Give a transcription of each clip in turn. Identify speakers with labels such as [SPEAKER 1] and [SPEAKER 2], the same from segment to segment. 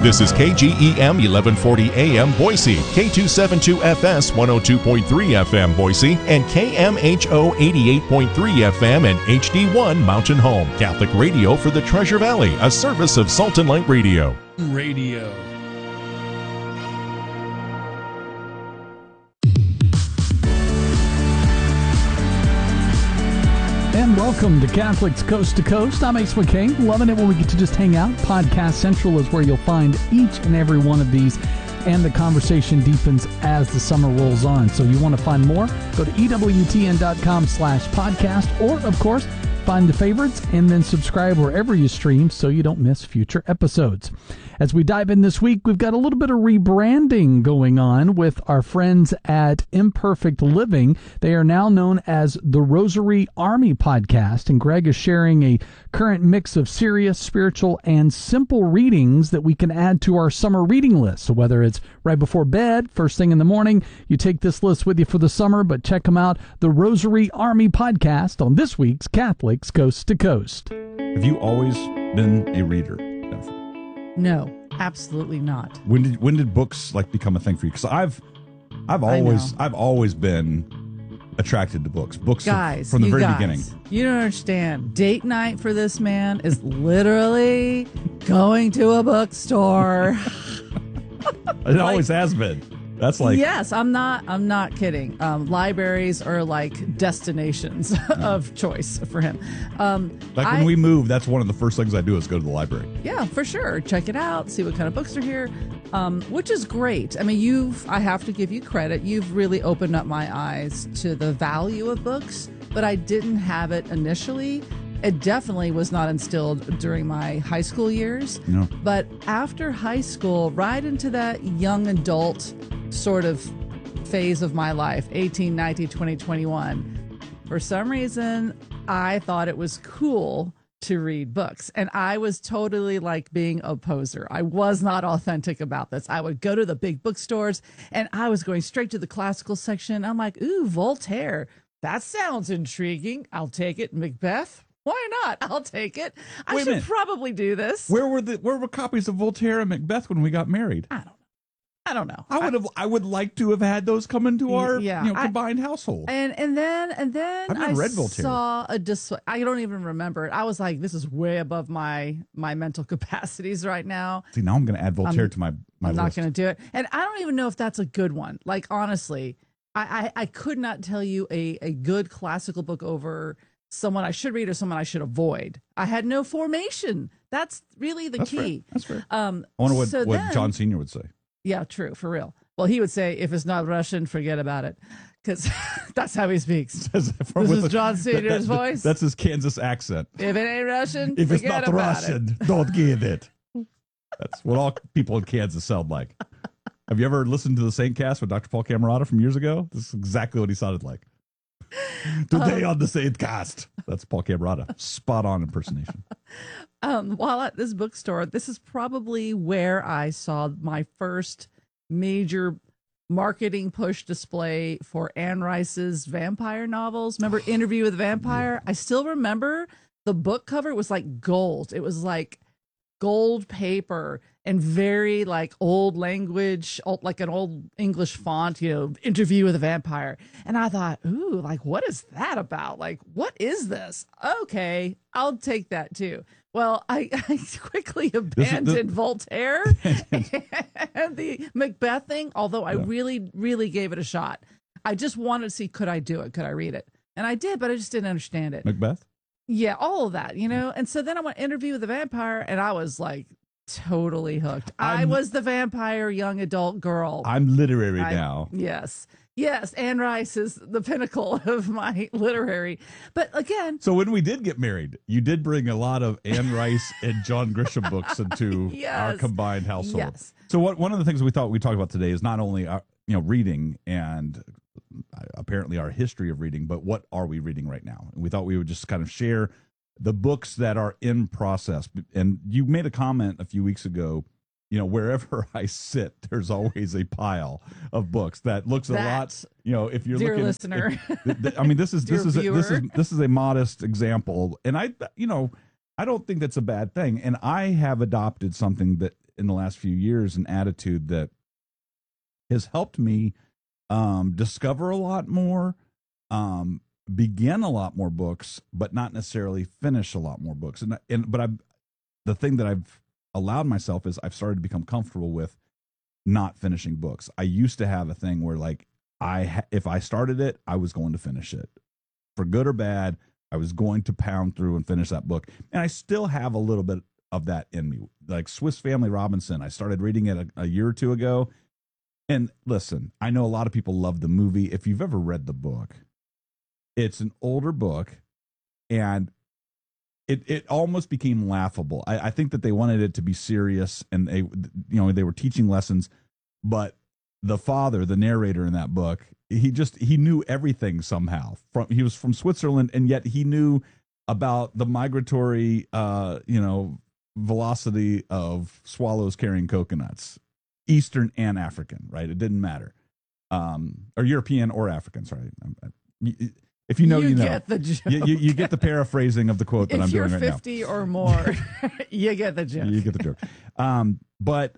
[SPEAKER 1] This is KGEM 1140 AM Boise, K272FS 102.3 FM Boise, and KMHO 88.3 FM and HD1 Mountain Home. Catholic radio for the Treasure Valley, a service of Salt and Light Radio.
[SPEAKER 2] And welcome to Catholics Coast to Coast. I'm Ace McKay. Loving it when we get to just hang out. Podcast Central is where you'll find each and every one of these, and the conversation deepens as the summer rolls on. So you want to find more? Go to EWTN.com/podcast, or, of course, find the favorites and then subscribe wherever you stream so you don't miss future episodes. As we dive in this week, we've got a little bit of rebranding going on with our friends at Imperfect Living. They are now known as the Rosary Army Podcast, and Greg is sharing a current mix of serious, spiritual, and simple readings that we can add to our summer reading list. So whether it's right before bed, first thing in the morning, you take this list with you for the summer, but check them out, the Rosary Army Podcast, on this week's Catholics Coast to Coast.
[SPEAKER 3] Have you always been a reader, Jennifer?
[SPEAKER 4] No, absolutely not.
[SPEAKER 3] When did books become a thing for you? Because I've always been attracted to books.
[SPEAKER 4] Guys,
[SPEAKER 3] from the very beginning.
[SPEAKER 4] You don't understand. Date night for this man is literally going to a bookstore.
[SPEAKER 3] It always has been. That's
[SPEAKER 4] yes, I'm not kidding. Libraries are like destinations of choice for him.
[SPEAKER 3] When we move, that's one of the first things I do is go to the library.
[SPEAKER 4] Yeah, for sure. Check it out. See what kind of books are here, which is great. I mean, I have to give you credit. You've really opened up my eyes to the value of books, but I didn't have it initially. It definitely was not instilled during my high school years.
[SPEAKER 3] No.
[SPEAKER 4] But after high school, right into that young adult sort of phase of my life, 18, 19, 20, 21, for some reason, I thought it was cool to read books. And I was totally like being a poser. I was not authentic about this. I would go to the big bookstores and I was going straight to the classical section. I'm like, ooh, Voltaire. That sounds intriguing. I'll take it. Macbeth. Why not? I'll take it. I should probably do this.
[SPEAKER 3] Where were copies of Voltaire and Macbeth when we got married?
[SPEAKER 4] I don't know.
[SPEAKER 3] I would like to have had those come into our combined household.
[SPEAKER 4] And then
[SPEAKER 3] I've read Voltaire.
[SPEAKER 4] Saw a display. I don't even remember it. I was like, this is way above my mental capacities right now.
[SPEAKER 3] See, now I'm going to add Voltaire to my
[SPEAKER 4] I'm
[SPEAKER 3] list.
[SPEAKER 4] not going to do it. And I don't even know if that's a good one. Like, honestly, I could not tell you a good classical book over someone I should read or someone I should avoid. I had no formation. That's really the key.
[SPEAKER 3] That's fair. I wonder what John Senior would say.
[SPEAKER 4] Yeah, true, for real. Well, he would say, if it's not Russian, forget about it, because that's how he speaks. This is John Senior's voice.
[SPEAKER 3] That's his Kansas accent.
[SPEAKER 4] If it ain't Russian,
[SPEAKER 3] if it's
[SPEAKER 4] forget
[SPEAKER 3] not
[SPEAKER 4] about
[SPEAKER 3] Russian,
[SPEAKER 4] it.
[SPEAKER 3] don't give it. That's what all people in Kansas sound like. Have you ever listened to the Saint Cast with Dr. Paul Camerata from years ago? This is exactly what he sounded like. Today on the Saint Cast. That's Paul Camerata. Spot on impersonation.
[SPEAKER 4] While at this bookstore, this is probably where I saw my first major marketing push display for Anne Rice's vampire novels. Remember Interview with a Vampire? I still remember the book cover was like gold. It was like gold paper and very like old language, like an old English font, Interview with a Vampire. And I thought, ooh, like, what is that about? Like, what is this? Okay, I'll take that too. Well, I quickly abandoned Voltaire and the Macbeth thing, although I really, really gave it a shot. I just wanted to see, could I do it? Could I read it? And I did, but I just didn't understand it.
[SPEAKER 3] Macbeth?
[SPEAKER 4] Yeah, all of that, And so then I went to Interview with the Vampire, and I was like totally hooked. I was the vampire young adult girl.
[SPEAKER 3] I'm literary now.
[SPEAKER 4] Yes, Anne Rice is the pinnacle of my literary. But again...
[SPEAKER 3] So when we did get married, you did bring a lot of Anne Rice and John Grisham books into our combined household.
[SPEAKER 4] Yes.
[SPEAKER 3] So one of the things we thought we'd talk about today is not only reading and apparently our history of reading, but what are we reading right now? And we thought we would just kind of share the books that are in process. And you made a comment a few weeks ago, wherever I sit, there's always a pile of books that looks a lot, if you're
[SPEAKER 4] dear
[SPEAKER 3] looking
[SPEAKER 4] listener.
[SPEAKER 3] I mean, this is a modest example. And I don't think that's a bad thing. And I have adopted something that in the last few years an attitude that has helped me discover a lot more, begin a lot more books, but not necessarily finish a lot more books. The thing that I've allowed myself is I've started to become comfortable with not finishing books. I used to have a thing where like if I started it, I was going to finish it, for good or bad. I was going to pound through and finish that book, and I still have a little bit of that in me. Like Swiss Family Robinson, I started reading it a year or two ago. And listen, I know a lot of people love the movie. If you've ever read the book, it's an older book, and it almost became laughable. I think that they wanted it to be serious, and they were teaching lessons, but the father, the narrator in that book, he knew everything somehow. He was from Switzerland, and yet he knew about the migratory velocity of swallows carrying coconuts, Eastern and African, right? It didn't matter, or European or African. Sorry, if you know, you know.
[SPEAKER 4] Get the joke.
[SPEAKER 3] You get the paraphrasing of the quote that I'm doing right now.
[SPEAKER 4] If you're 50 or more, you get the joke.
[SPEAKER 3] You get the joke. But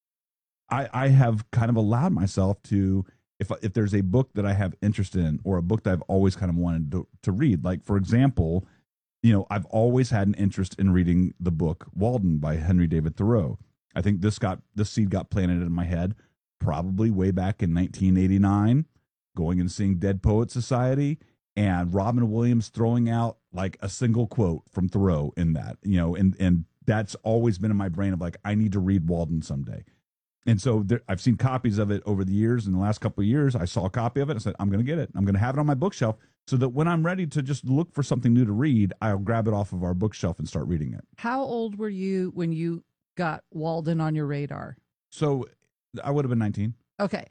[SPEAKER 3] I have kind of allowed myself to, if there's a book that I have interest in, or a book that I've always kind of wanted to read, like for example, I've always had an interest in reading the book Walden by Henry David Thoreau. I think this seed got planted in my head probably way back in 1989, going and seeing Dead Poets Society, and Robin Williams throwing out like a single quote from Thoreau in that, and that's always been in my brain of like, I need to read Walden someday. And so I've seen copies of it over the years. In the last couple of years, I saw a copy of it. I said, I'm going to get it. I'm going to have it on my bookshelf so that when I'm ready to just look for something new to read, I'll grab it off of our bookshelf and start reading it.
[SPEAKER 4] How old were you when you got Walden on your radar?
[SPEAKER 3] So I would have been 19.
[SPEAKER 4] Okay.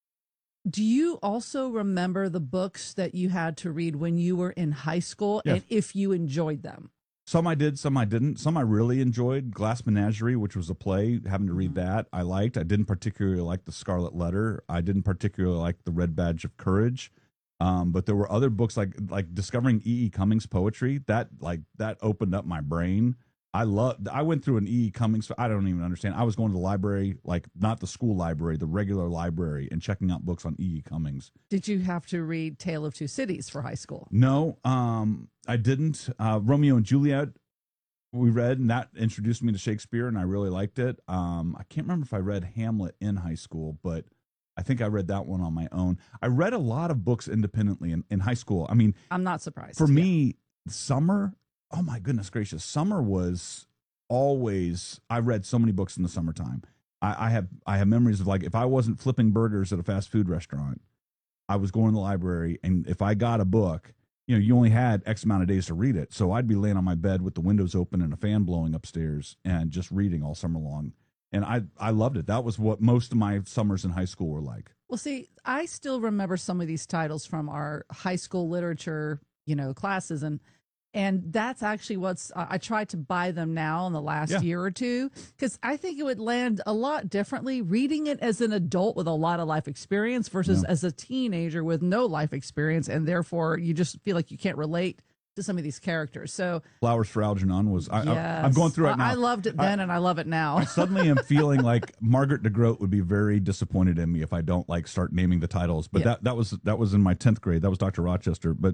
[SPEAKER 4] Do you also remember the books that you had to read when you were in high school,
[SPEAKER 3] Yes.
[SPEAKER 4] and if you enjoyed them?
[SPEAKER 3] Some I did, some I didn't. Some I really enjoyed. Glass Menagerie, which was a play, having to read that, I liked. I didn't particularly like The Scarlet Letter. I didn't particularly like The Red Badge of Courage. But there were other books like discovering E.E. Cummings poetry. That opened up my brain. I went through an E.E. Cummings. I don't even understand. I was going to the library, like not the school library, the regular library, and checking out books on E.E. Cummings.
[SPEAKER 4] Did you have to read Tale of Two Cities for high school?
[SPEAKER 3] No, I didn't. Romeo and Juliet we read, and that introduced me to Shakespeare, and I really liked it. I can't remember if I read Hamlet in high school, but I think I read that one on my own. I read a lot of books independently in high school. I mean,
[SPEAKER 4] I'm not surprised.
[SPEAKER 3] For me, summer, oh my goodness gracious, summer was always, I read so many books in the summertime. I have memories of, like, if I wasn't flipping burgers at a fast food restaurant, I was going to the library, and if I got a book, you only had X amount of days to read it. So I'd be laying on my bed with the windows open and a fan blowing upstairs and just reading all summer long. And I loved it. That was what most of my summers in high school were like.
[SPEAKER 4] Well, see, I still remember some of these titles from our high school literature, classes, and that's actually what's I tried to buy them now in the last year or two, because I think it would land a lot differently reading it as an adult with a lot of life experience versus as a teenager with no life experience, and therefore you just feel like you can't relate to some of these characters. So
[SPEAKER 3] Flowers for Algernon was I'm going through it now.
[SPEAKER 4] I loved it then, and I love it now.
[SPEAKER 3] I suddenly am feeling like Margaret DeGroat would be very disappointed in me if I don't start naming the titles. But that was in my 10th grade. That was Dr. Rochester. But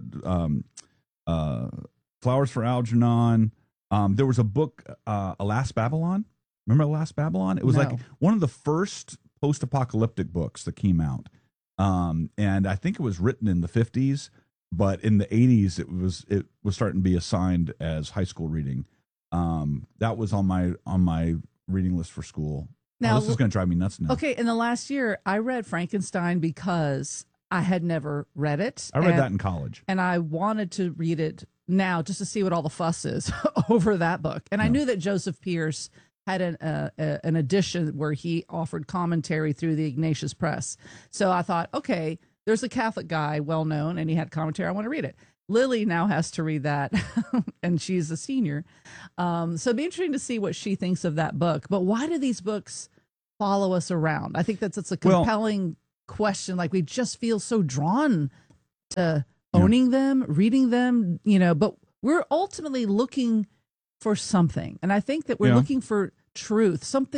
[SPEAKER 3] Flowers for Algernon. There was a book, Alas Babylon. Remember Alas Babylon? It was like one of the first post-apocalyptic books that came out. And I think it was written in the 50s, but in the 80s it was starting to be assigned as high school reading. That was on my reading list for school. Now this is going to drive me nuts now.
[SPEAKER 4] Okay, in the last year I read Frankenstein because I had never read it.
[SPEAKER 3] I read that in college.
[SPEAKER 4] And I wanted to read it now just to see what all the fuss is over that book. And I knew that Joseph Pierce had an edition where he offered commentary through the Ignatius Press. So I thought, okay, there's a Catholic guy, well known, and he had commentary. I want to read it. Lily now has to read that, and she's a senior. So it'd be interesting to see what she thinks of that book. But why do these books follow us around? I think it's a compelling question. Like, we just feel so drawn to owning them, reading them, but we're ultimately looking for something. And I think that we're looking for truth, something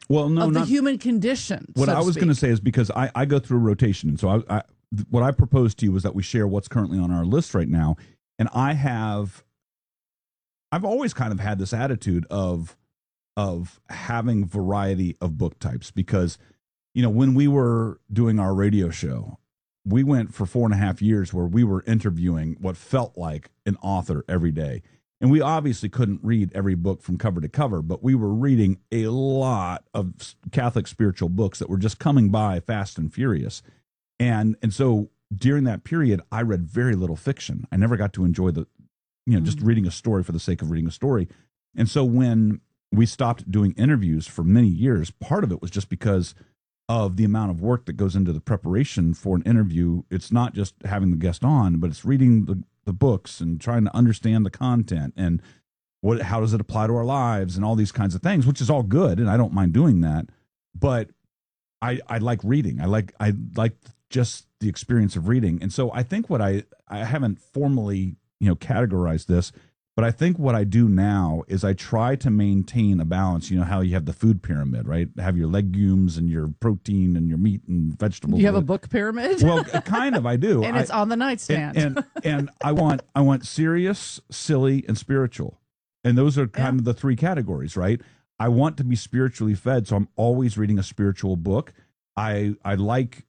[SPEAKER 3] Well, no,
[SPEAKER 4] of the
[SPEAKER 3] not
[SPEAKER 4] human condition.
[SPEAKER 3] what
[SPEAKER 4] so
[SPEAKER 3] I was going to
[SPEAKER 4] speak.
[SPEAKER 3] say is because I go through rotation. And so what I proposed to you was that we share what's currently on our list right now. And I've always kind of had this attitude of having variety of book types because, when we were doing our radio show, we went for 4.5 years where we were interviewing what felt like an author every day. And we obviously couldn't read every book from cover to cover, but we were reading a lot of Catholic spiritual books that were just coming by fast and furious. And so during that period, I read very little fiction. I never got to enjoy just reading a story for the sake of reading a story. And so when we stopped doing interviews for many years, part of it was just because of the amount of work that goes into the preparation for an interview. It's not just having the guest on, but it's reading the books and trying to understand the content and how does it apply to our lives and all these kinds of things, which is all good. And I don't mind doing that, but I like reading. I like just the experience of reading. And so I think what I haven't formally, categorized this, but I think what I do now is I try to maintain a balance. You know how you have the food pyramid, right? Have your legumes and your protein and your meat and vegetables.
[SPEAKER 4] You have a book pyramid?
[SPEAKER 3] Well, kind of, I do.
[SPEAKER 4] And it's on the nightstand.
[SPEAKER 3] And I want serious, silly, and spiritual. And those are kind of the three categories, right? I want to be spiritually fed, so I'm always reading a spiritual book. I like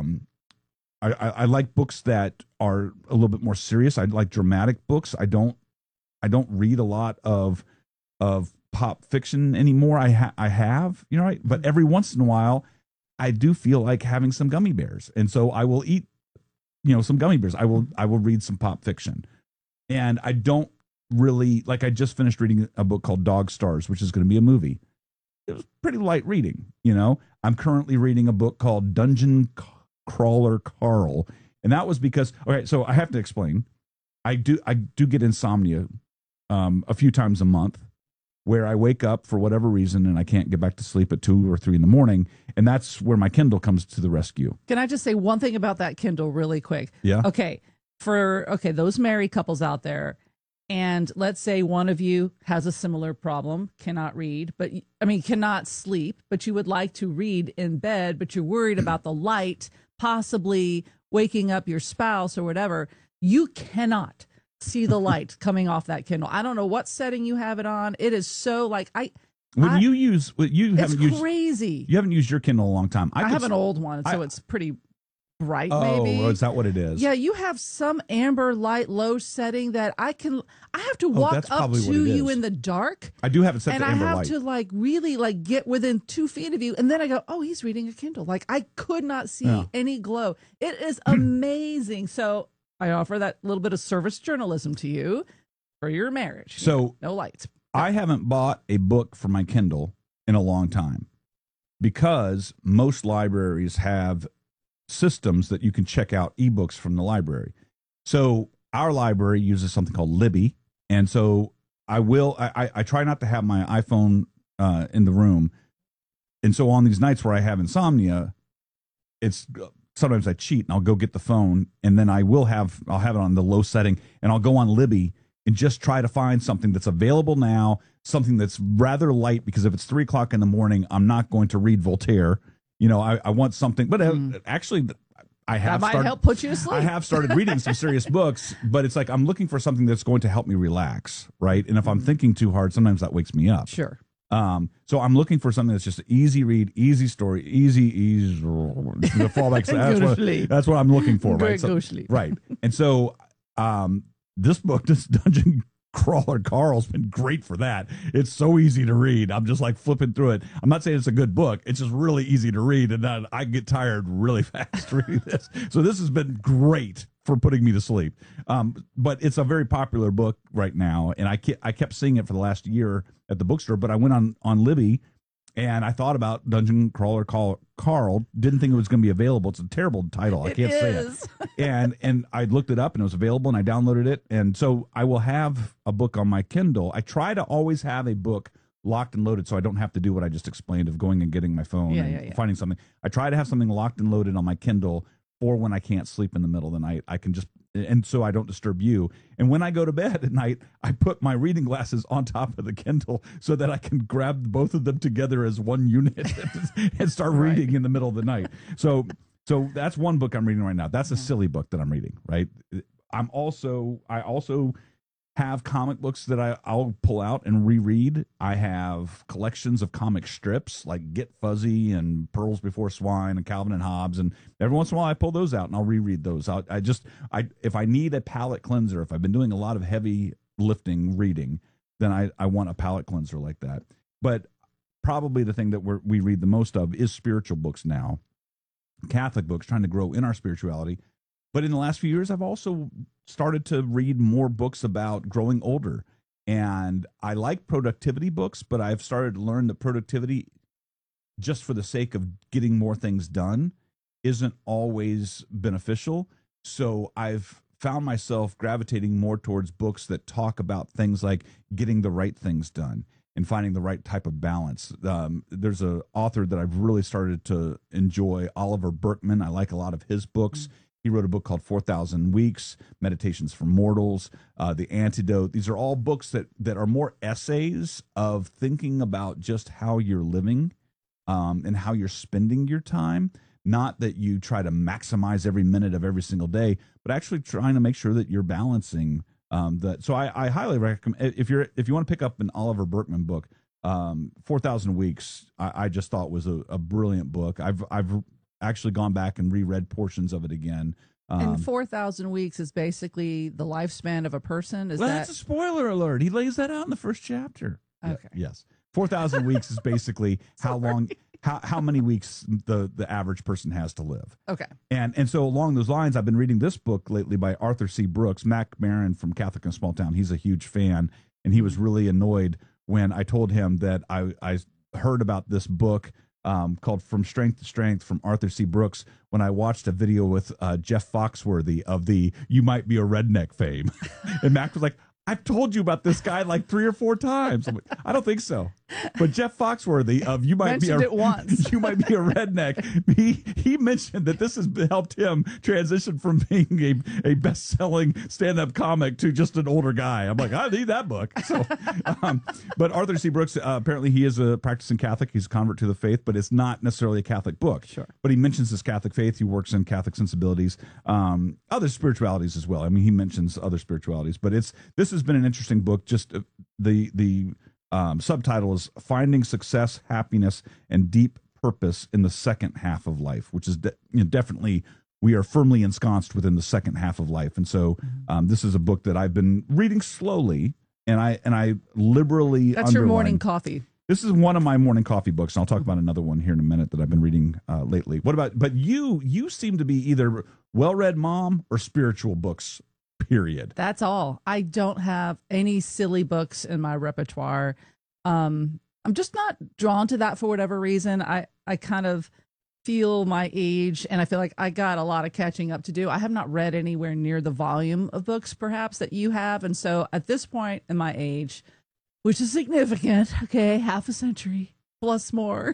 [SPEAKER 3] I like books that are a little bit more serious. I like dramatic books. I don't read a lot of pop fiction anymore. I have, right? But every once in a while, I do feel like having some gummy bears, and so I will eat, some gummy bears. I will read some pop fiction, and I don't really like. I just finished reading a book called Dog Stars, which is going to be a movie. It was pretty light reading, I'm currently reading a book called Dungeon Crawler Carl, and that was because so I have to explain. I do get insomnia a few times a month where I wake up for whatever reason and I can't get back to sleep at 2 or 3 in the morning, and that's where my Kindle comes to the rescue.
[SPEAKER 4] Can I just say one thing about that Kindle really quick?
[SPEAKER 3] Yeah.
[SPEAKER 4] Okay. For those married couples out there, and let's say one of you has a similar problem, cannot sleep, but you would like to read in bed, but you're worried about the light possibly waking up your spouse or whatever. You cannot see the light coming off that Kindle. I don't know what setting you have it on. It is so
[SPEAKER 3] it's
[SPEAKER 4] crazy.
[SPEAKER 3] You haven't used your Kindle in a long time.
[SPEAKER 4] I have an old one, so it's pretty bright. Maybe.
[SPEAKER 3] Oh, is that what it is?
[SPEAKER 4] Yeah, you have some amber light low setting that I have to walk up to you in the dark.
[SPEAKER 3] I do have it set to amber light.
[SPEAKER 4] And I have to really get within 2 feet of you, and then I go, oh, he's reading a Kindle. Like I could not see any glow. It is amazing. So I offer that little bit of service journalism to you for your marriage.
[SPEAKER 3] So
[SPEAKER 4] no lights.
[SPEAKER 3] I haven't bought a book for my Kindle in a long time because most libraries have systems that you can check out ebooks from the library. So our library uses something called Libby, and so I try not to have my iPhone in the room, and so on these nights where I have insomnia, it's sometimes I cheat and I'll go get the phone, and then I'll have it on the low setting, and I'll go on Libby and just try to find something that's available now, something that's rather light, because if it's 3:00 in the morning, I'm not going to read Voltaire. I want something, but actually I have
[SPEAKER 4] that might help put you to sleep.
[SPEAKER 3] I have started reading some serious books, but it's like I'm looking for something that's going to help me relax, right? And if I'm thinking too hard, sometimes that wakes me up.
[SPEAKER 4] Sure.
[SPEAKER 3] So I'm looking for something that's just an easy read, easy story, easy to fall back. That's what I'm looking for, right?
[SPEAKER 4] Go sleep.
[SPEAKER 3] Right. And so this book, this Dungeon Crawler Carl's been great for that. It's so easy to read. I'm just like flipping through it. I'm not saying it's a good book. It's just really easy to read, and then I get tired really fast reading this. So this has been great for putting me to sleep. But it's a very popular book right now, and I kept seeing it for the last year at the bookstore. But I went on Libby, and I thought about Dungeon Crawler Carl. Didn't think it was going to be available. It's a terrible title. I can't say it. And I looked it up, and it was available, and I downloaded it. And so I will have a book on my Kindle. I try to always have a book locked and loaded so I don't have to do what I just explained of going and getting my phone and finding something. I try to have something locked and loaded on my Kindle for when I can't sleep in the middle of the night. I can just, and so I don't disturb you. And when I go to bed at night, I put my reading glasses on top of the Kindle so that I can grab both of them together as one unit and start reading in the middle of the night. So that's one book I'm reading right now. That's a silly book that I'm reading, right? I also have comic books that I'll pull out and reread. I have collections of comic strips like Get Fuzzy and Pearls Before Swine and Calvin and Hobbes, and every once in a while I pull those out and I'll reread those. If I need a palate cleanser, if I've been doing a lot of heavy lifting reading, then I want a palate cleanser like that. But probably the thing that we read the most of is spiritual books now, Catholic books, trying to grow in our spirituality. But in the last few years, I've also started to read more books about growing older. And I like productivity books, but I've started to learn that productivity, just for the sake of getting more things done, isn't always beneficial. So I've found myself gravitating more towards books that talk about things like getting the right things done and finding the right type of balance. There's an author that I've really started to enjoy, Oliver Burkeman. I like a lot of his books. Mm-hmm. He wrote a book called 4,000 Weeks, Meditations for Mortals, The Antidote. These are all books that are more essays of thinking about just how you're living and how you're spending your time. Not that you try to maximize every minute of every single day, but actually trying to make sure that you're balancing that. So I highly recommend, if you want to pick up an Oliver Burkeman book, 4,000 Weeks, I just thought was a brilliant book. I've actually gone back and reread portions of it again.
[SPEAKER 4] And 4,000 weeks is basically the lifespan of a person.
[SPEAKER 3] That's a spoiler alert. He lays that out in the first chapter.
[SPEAKER 4] Okay.
[SPEAKER 3] Yes. 4,000 weeks is basically how many weeks the average person has to live.
[SPEAKER 4] Okay.
[SPEAKER 3] And so along those lines, I've been reading this book lately by Arthur C. Brooks. Mac Maron from Catholic in a Small Town, he's a huge fan, and he was really annoyed when I told him that I heard about this book called From Strength to Strength from Arthur C. Brooks when I watched a video with Jeff Foxworthy of the You Might Be a Redneck fame. And Mac was like, I've told you about this guy like 3 or 4 times. I'm like, I don't think so. But Jeff Foxworthy of You Might Be a Redneck, he mentioned that this has helped him transition from being a best-selling stand-up comic to just an older guy. I'm like, I need that book. So, but Arthur C. Brooks, apparently he is a practicing Catholic. He's a convert to the faith, but it's not necessarily a Catholic book.
[SPEAKER 4] Sure.
[SPEAKER 3] But he mentions his Catholic faith. He works in Catholic sensibilities, other spiritualities as well. I mean, he mentions other spiritualities, but this has been an interesting book. Just the subtitle is Finding Success, Happiness, and Deep Purpose in the Second Half of Life, which is definitely, we are firmly ensconced within the second half of life. And so this is a book that I've been reading slowly, and I liberally
[SPEAKER 4] That's your morning coffee.
[SPEAKER 3] This is one of my morning coffee books, and I'll talk about another one here in a minute that I've been reading lately. But you seem to be either well-read mom or spiritual books, period.
[SPEAKER 4] That's all. I don't have any silly books in my repertoire. I'm just not drawn to that for whatever reason. I kind of feel my age, and I feel like I got a lot of catching up to do. I have not read anywhere near the volume of books perhaps that you have. And so at this point in my age, which is significant, okay, half a century plus more.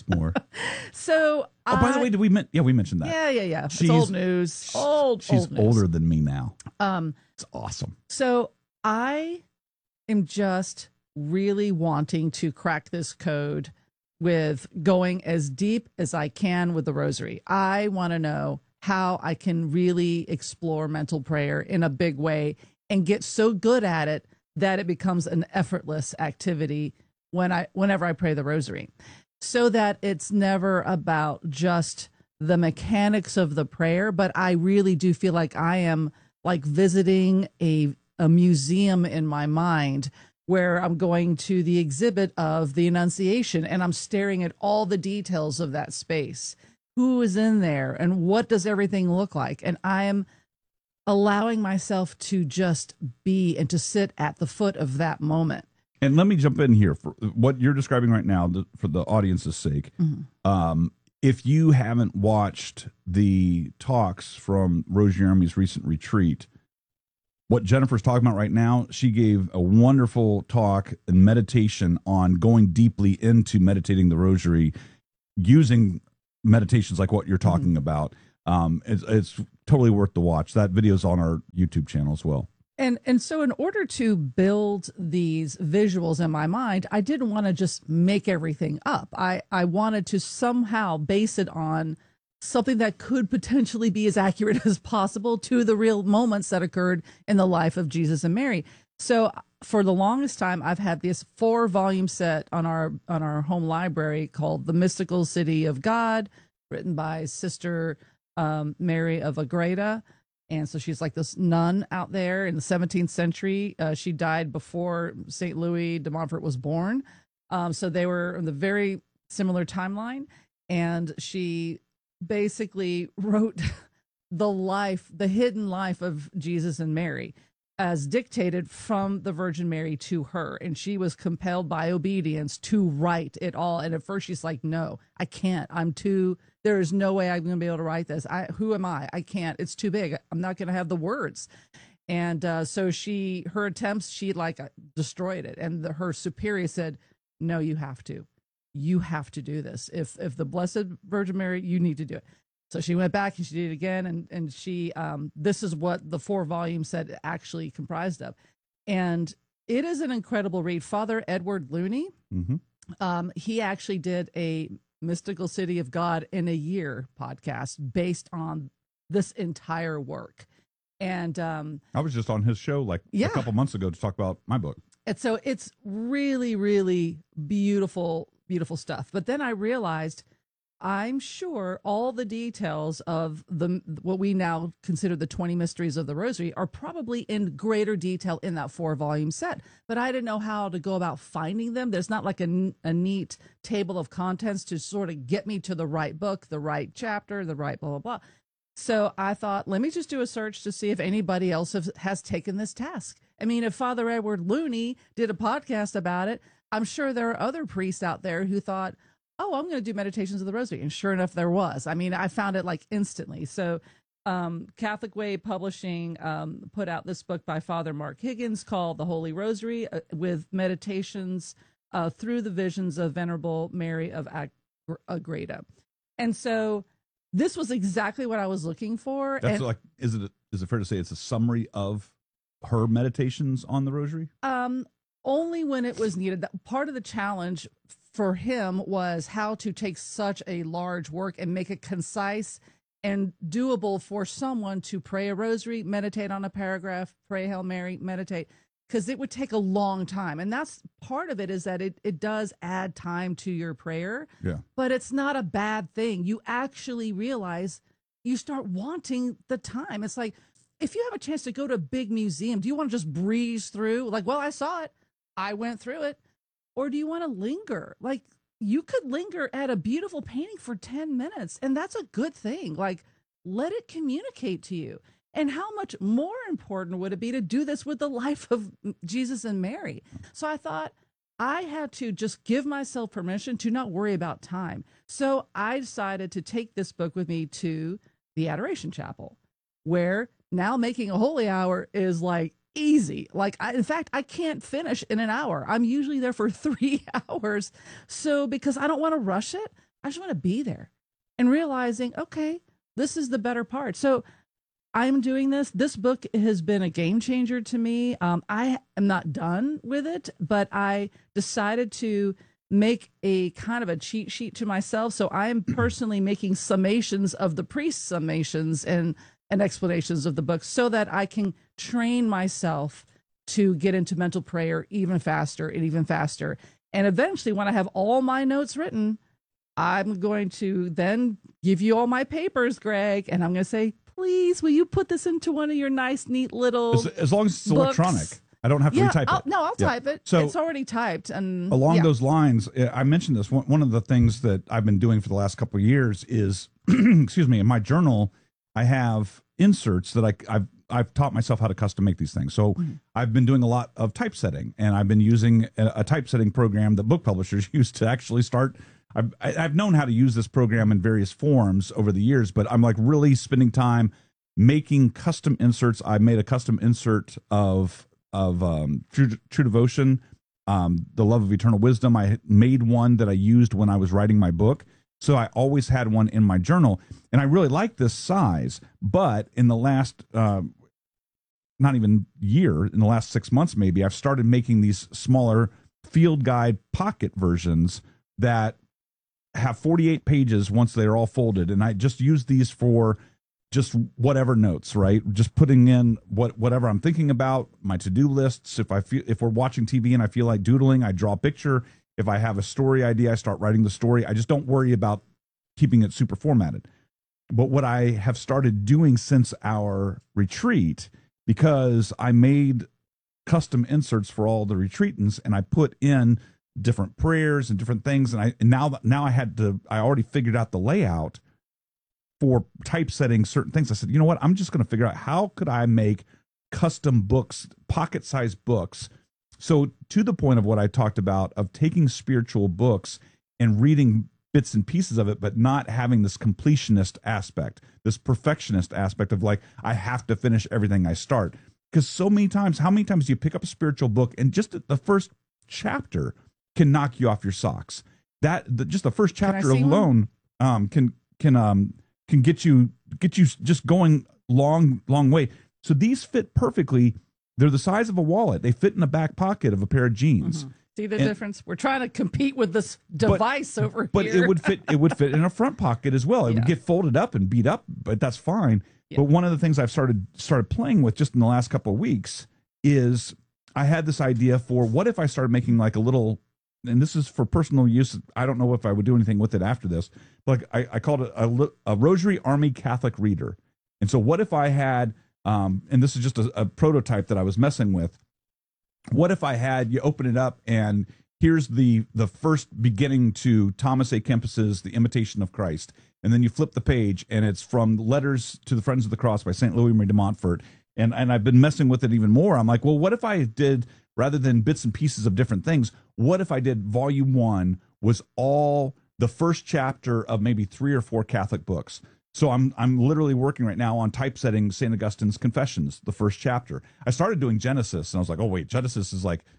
[SPEAKER 4] So,
[SPEAKER 3] by the way, we mentioned that.
[SPEAKER 4] Yeah. It's old news.
[SPEAKER 3] She's
[SPEAKER 4] old news.
[SPEAKER 3] older than me now. It's awesome.
[SPEAKER 4] So I am just really wanting to crack this code with going as deep as I can with the rosary. I want to know how I can really explore mental prayer in a big way and get so good at it that it becomes an effortless activity whenever I pray the rosary, so that it's never about just the mechanics of the prayer, but I really do feel like I am like visiting a museum in my mind where I'm going to the exhibit of the Annunciation and I'm staring at all the details of that space. Who is in there and what does everything look like? And I am allowing myself to just be and to sit at the foot of that moment.
[SPEAKER 3] And let me jump in here for what you're describing right now, for the audience's sake. Mm-hmm. If you haven't watched the talks from Rose Jeremy's recent retreat, what Jennifer's talking about right now, she gave a wonderful talk and meditation on going deeply into meditating the rosary using meditations like what you're talking about. It's totally worth the watch. That video's on our YouTube channel as well.
[SPEAKER 4] And so in order to build these visuals in my mind, I didn't want to just make everything up. I wanted to somehow base it on something that could potentially be as accurate as possible to the real moments that occurred in the life of Jesus and Mary. So for the longest time, I've had this 4-volume set on our home library called The Mystical City of God, written by Sister Mary of Agreda. And so she's like this nun out there in the 17th century. She died before St. Louis de Montfort was born. So they were in the very similar timeline. And she basically wrote the hidden life of Jesus and Mary as dictated from the Virgin Mary to her. And she was compelled by obedience to write it all. And at first she's like, no, I can't. There is no way I'm going to be able to write this. Who am I? I can't. It's too big. I'm not going to have the words. And so her attempts, she destroyed it. And her superior said, no, you have to. You have to do this. If the Blessed Virgin Mary, you need to do it. So she went back and she did it again. And she, this is what the 4-volume set actually comprised of. And it is an incredible read. Father Edward Looney, he actually did a Mystical City of God in a Year podcast based on this entire work. And
[SPEAKER 3] I was just on his show a couple months ago to talk about my book.
[SPEAKER 4] And so it's really, really beautiful, beautiful stuff. But then I realized I'm sure all the details of what we now consider the 20 mysteries of the Rosary are probably in greater detail in that 4-volume set. But I didn't know how to go about finding them. There's not like a neat table of contents to sort of get me to the right book, the right chapter, the right blah, blah, blah. So I thought, let me just do a search to see if anybody else has taken this task. I mean, if Father Edward Looney did a podcast about it, I'm sure there are other priests out there who thought, oh, I'm going to do Meditations of the Rosary. And sure enough, there was. I mean, I found it instantly. So Catholic Way Publishing put out this book by Father Mark Higgins called The Holy Rosary with meditations through the visions of Venerable Mary of Agreda. And so this was exactly what I was looking for.
[SPEAKER 3] That's is it fair to say it's a summary of her meditations on the Rosary?
[SPEAKER 4] Only when it was needed. Part of the challenge for him was how to take such a large work and make it concise and doable for someone to pray a rosary, meditate on a paragraph, pray Hail Mary, meditate, because it would take a long time. And that's part of it, is that it does add time to your prayer, but it's not a bad thing. You actually realize you start wanting the time. It's like, if you have a chance to go to a big museum, do you want to just breeze through? Well, I saw it, I went through it. Or do you want to linger? You could linger at a beautiful painting for 10 minutes, and that's a good thing. Let it communicate to you. And how much more important would it be to do this with the life of Jesus and Mary? So I thought I had to just give myself permission to not worry about time. So I decided to take this book with me to the Adoration Chapel, where now making a holy hour is easy. In fact, I can't finish in an hour. I'm usually there for 3 hours. So because I don't want to rush it, I just want to be there and realizing, okay, this is the better part. So I'm doing this. This book has been a game changer to me. I am not done with it, but I decided to make a kind of a cheat sheet to myself. So I'm personally making summations of the priest's summations and explanations of the book so that I can train myself to get into mental prayer even faster and even faster. And eventually, when I have all my notes written, I'm going to then give you all my papers, Greg, and I'm going to say, please, will you put this into one of your nice, neat little
[SPEAKER 3] as long as it's
[SPEAKER 4] books?
[SPEAKER 3] Electronic. I don't have to retype it.
[SPEAKER 4] I'll type it.
[SPEAKER 3] So
[SPEAKER 4] it's already typed. And
[SPEAKER 3] along those lines, I mentioned this. One of the things that I've been doing for the last couple of years is, excuse me, in my journal, I have inserts that I've taught myself how to custom make these things. So I've been doing a lot of typesetting, and I've been using a typesetting program that book publishers use to actually start. I've known how to use this program in various forms over the years, but I'm really spending time making custom inserts. I made a custom insert of True Devotion, the Love of Eternal Wisdom. I made one that I used when I was writing my book. So I always had one in my journal, and I really like this size. But in the last, not even year, in the last 6 months maybe, I've started making these smaller field guide pocket versions that have 48 pages once they're all folded, and I just use these for just whatever notes, right? Just putting in whatever I'm thinking about, my to-do lists. If we're watching TV and I feel like doodling, I draw a picture. If I have a story idea, I start writing the story. I just don't worry about keeping it super formatted. But what I have started doing since our retreat, because I made custom inserts for all the retreatants, and I put in different prayers and different things, and now I already figured out the layout for typesetting certain things. I said, you know what, I'm just going to figure out how could I make custom books, pocket-sized books. So to the point of what I talked about, of taking spiritual books and reading bits and pieces of it, but not having this completionist aspect, this perfectionist aspect of like, I have to finish everything I start. Because so many times, how many times do you pick up a spiritual book and just the first chapter can knock you off your socks? Just the first chapter alone can get you just going long way. So these fit perfectly. They're the size of a wallet. They fit in the back pocket of a pair of jeans.
[SPEAKER 4] Mm-hmm. See the difference? We're trying to compete with this device over here.
[SPEAKER 3] But it would fit in a front pocket as well. It would get folded up and beat up, but that's fine. Yeah. But one of the things I've started playing with just in the last couple of weeks is I had this idea for what if I started making like a little, and this is for personal use. I don't know if I would do anything with it after this, but I called it a Rosary Army Catholic Reader. And so what if I had, and this is just a prototype that I was messing with. What if I had you open it up and here's the first beginning to Thomas A. Kempis's The Imitation of Christ. And then you flip the page and it's from Letters to the Friends of the Cross by St. Louis Marie de Montfort. And I've been messing with it even more. I'm like, well, what if I did, rather than bits and pieces of different things, what if I did volume 1 was all the first chapter of maybe 3 or 4 Catholic books? So I'm literally working right now on typesetting St. Augustine's Confessions, the first chapter. I started doing Genesis, and I was like, oh, wait, Genesis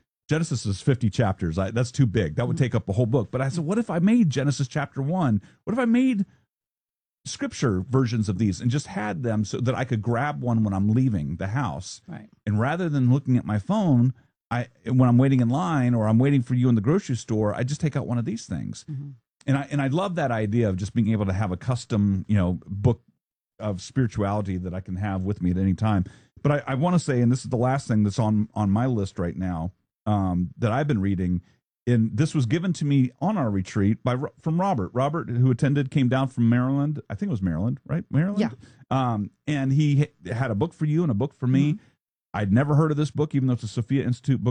[SPEAKER 3] is 50 chapters. That's too big. That would take up a whole book. But I said, what if I made Genesis chapter 1? What if I made scripture versions of these and just had them so that I could grab one when I'm leaving the house?
[SPEAKER 4] Right.
[SPEAKER 3] And rather than looking at my phone, when I'm waiting in line or I'm waiting for you in the grocery store, I just take out one of these things. Mm-hmm. And I love that idea of just being able to have a custom, book of spirituality that I can have with me at any time. But I want to say, and this is the last thing that's on my list right now, that I've been reading, and this was given to me on our retreat from Robert. Robert, who attended, came down from Maryland. I think it was Maryland, right? Maryland?
[SPEAKER 4] Yeah.
[SPEAKER 3] And he had a book for you and a book for me. Mm-hmm. I'd never heard of this book, even though it's a Sophia Institute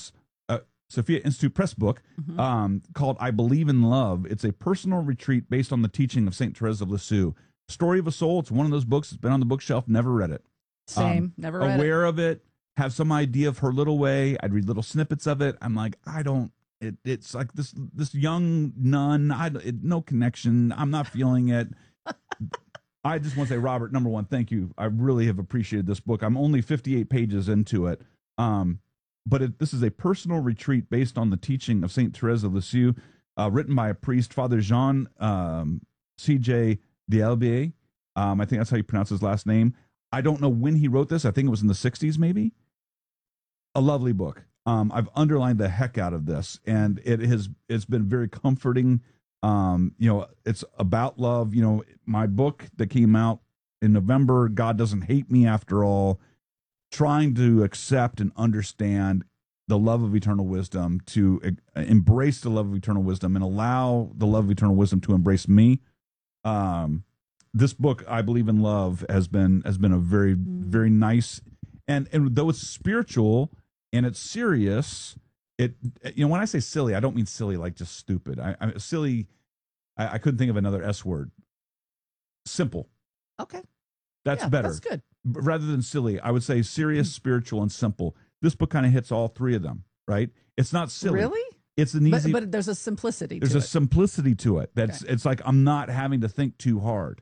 [SPEAKER 3] Press book, mm-hmm. Called I Believe in Love. It's a personal retreat based on the teaching of St. Therese of Lisieux. Story of a Soul. It's one of those books that's been on the bookshelf, never read it.
[SPEAKER 4] Same, never read it.
[SPEAKER 3] Aware of it, have some idea of her little way. I'd read little snippets of it. I'm like, it's like this young nun, no connection. I'm not feeling it. I just want to say, Robert, number one, thank you. I really have appreciated this book. I'm only 58 pages into it. But this is a personal retreat based on the teaching of St. Therese of Lisieux, written by a priest, Father Jean C.J. D'Albier. I think that's how you pronounce his last name. I don't know when he wrote this. I think it was in the 60s, maybe. A lovely book. I've underlined the heck out of this, and it's been very comforting. It's about love. My book that came out in November, God Doesn't Hate Me After All, trying to accept and understand the love of eternal wisdom, to embrace the love of eternal wisdom and allow the love of eternal wisdom to embrace me. This book, I Believe in Love, has been a very, very nice, and though it's spiritual and it's serious, when I say silly, I don't mean silly like just stupid. I'm silly. I couldn't think of another S word. Simple.
[SPEAKER 4] Okay.
[SPEAKER 3] That's better.
[SPEAKER 4] That's good.
[SPEAKER 3] Rather than silly, I would say serious, spiritual, and simple. This book kind of hits all three of them, right? It's not silly.
[SPEAKER 4] Really?
[SPEAKER 3] It's an easy.
[SPEAKER 4] But there's a simplicity to it.
[SPEAKER 3] There's a simplicity to it. It's like I'm not having to think too hard.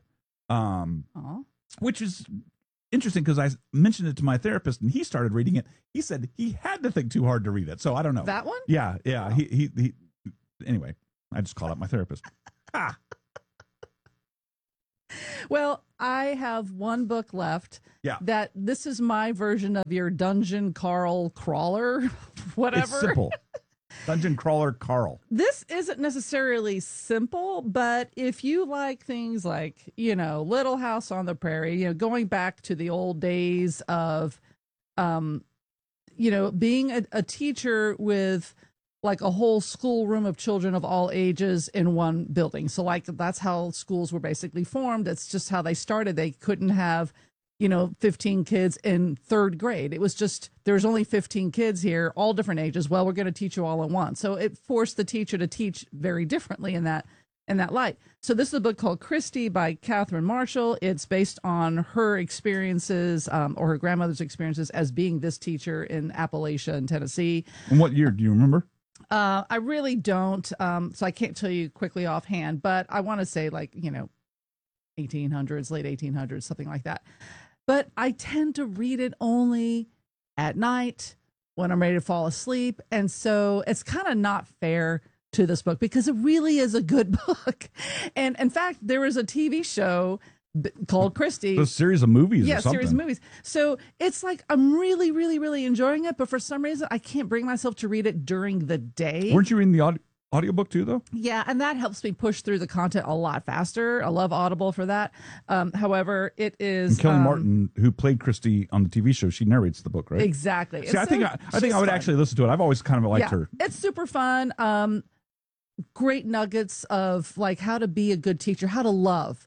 [SPEAKER 3] Which is interesting because I mentioned it to my therapist and he started reading it. He said he had to think too hard to read it. So I don't know.
[SPEAKER 4] That one?
[SPEAKER 3] Yeah. Oh. He anyway, I just called out my therapist.
[SPEAKER 4] Well, I have one book left.
[SPEAKER 3] Yeah.
[SPEAKER 4] That this is my version of your Dungeon Carl Crawler, whatever.
[SPEAKER 3] It's simple. Dungeon Crawler Carl.
[SPEAKER 4] This isn't necessarily simple, but if you like things like, Little House on the Prairie, going back to the old days of, being a teacher with like a whole schoolroom of children of all ages in one building. So like that's how schools were basically formed. It's just how they started. They couldn't have 15 kids in third grade. It was just, there's only 15 kids here, all different ages. Well, we're going to teach you all at once. So it forced the teacher to teach very differently in that light. So this is a book called Christy by Catherine Marshall. It's based on her experiences or her grandmother's experiences as being this teacher in Appalachia and Tennessee.
[SPEAKER 3] And what year do you remember?
[SPEAKER 4] I really don't. So I can't tell you quickly offhand, but I want to say 1800s, late 1800s, something like that. But I tend to read it only at night when I'm ready to fall asleep. And so it's kind of not fair to this book because it really is a good book. And in fact, there was a TV show called Christy.
[SPEAKER 3] A series of movies
[SPEAKER 4] Yeah,
[SPEAKER 3] or something.
[SPEAKER 4] series of movies. So it's like I'm really, really, really enjoying it. But for some reason, I can't bring myself to read it during the day.
[SPEAKER 3] Weren't you reading the audiobook too, though?
[SPEAKER 4] Yeah, and that helps me push through the content a lot faster. I love Audible for that. However, it is
[SPEAKER 3] And Kelly Martin, who played Christy on the TV show, she narrates the book, right?
[SPEAKER 4] Exactly.
[SPEAKER 3] See, I think I would actually listen to it. I've always kind of liked her.
[SPEAKER 4] It's super fun. Great nuggets of like how to be a good teacher, how to love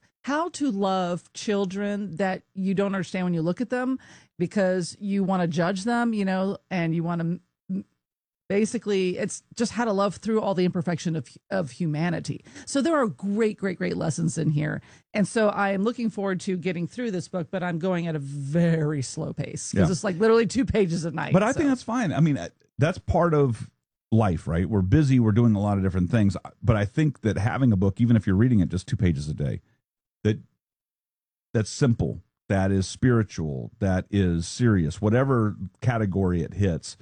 [SPEAKER 4] children that you don't understand when you look at them because you want to judge them, and you want to. Basically, it's just how to love through all the imperfection of humanity. So there are great, great, great lessons in here. And so I am looking forward to getting through this book, but I'm going at a very slow pace because it's like literally 2 pages a night.
[SPEAKER 3] But I think that's fine. I mean, that's part of life, right? We're busy. We're doing a lot of different things. But I think that having a book, even if you're reading it just 2 pages a day, that's simple, that is spiritual, that is serious, whatever category it hits.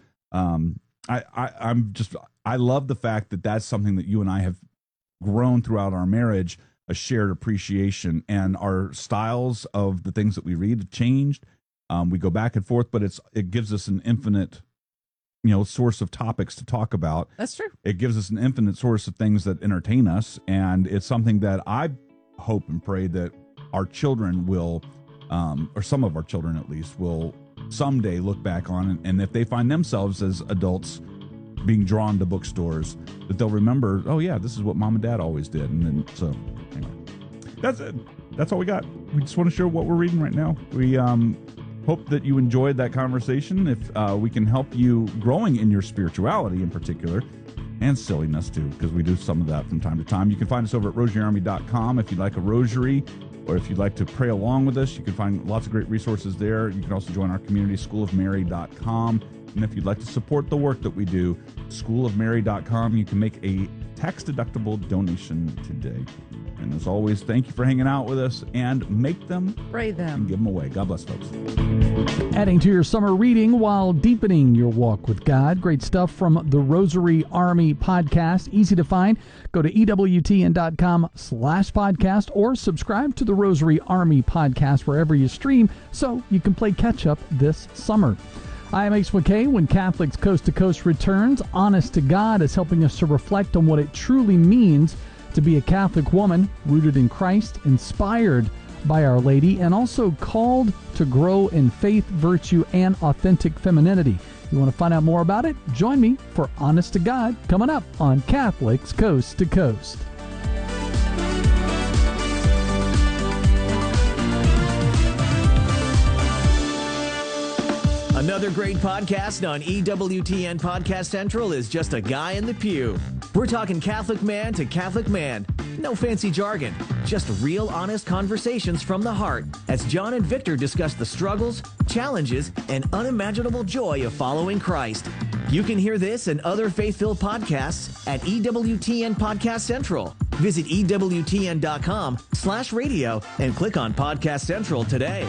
[SPEAKER 3] I love the fact that that's something that you and I have grown throughout our marriage, a shared appreciation, and our styles of the things that we read have changed. We go back and forth, but it gives us an infinite, source of topics to talk about.
[SPEAKER 4] That's true.
[SPEAKER 3] It gives us an infinite source of things that entertain us, and it's something that I hope and pray that our children will, or some of our children at least, will someday look back on, and if they find themselves as adults being drawn to bookstores, that they'll remember, oh yeah, this is what mom and dad always did. And then so anyway, that's it. That's all we got. We just want to share what we're reading right now. We hope that you enjoyed that conversation. If we can help you growing in your spirituality in particular, and silliness too, because we do some of that from time to time. You can find us over at rosaryarmy.com if you'd like a rosary, or if you'd like to pray along with us. You can find lots of great resources there. You can also join our community, schoolofmary.com. And if you'd like to support the work that we do, schoolofmary.com, you can make a tax-deductible donation today. And as always, thank you for hanging out with us, and make them,
[SPEAKER 4] pray them,
[SPEAKER 3] and give them away. God bless, folks.
[SPEAKER 2] Adding to your summer reading while deepening your walk with God. Great stuff from the Rosary Army podcast. Easy to find. Go to EWTN.com/podcast or subscribe to the Rosary Army podcast wherever you stream so you can play catch up this summer. I am Ace McKay. When Catholics Coast to Coast returns, Honest to God is helping us to reflect on what it truly means to be a Catholic woman rooted in Christ, inspired by Our Lady, and also called to grow in faith, virtue, and authentic femininity. You want to find out more about it? Join me for Honest to God coming up on Catholics Coast to Coast.
[SPEAKER 5] Another great podcast on EWTN Podcast Central is Just a Guy in the Pew. We're talking Catholic man to Catholic man. No fancy jargon, just real honest conversations from the heart as John and Victor discuss the struggles, challenges, and unimaginable joy of following Christ. You can hear this and other faith-filled podcasts at EWTN Podcast Central. Visit EWTN.com/radio and click on Podcast Central today.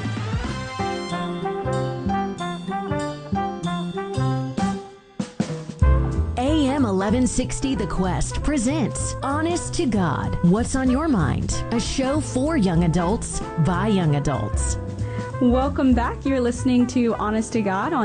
[SPEAKER 6] AM 1160 The Quest presents Honest to God, What's on Your Mind? A show for young adults by young adults.
[SPEAKER 7] Welcome back. You're listening to Honest to God on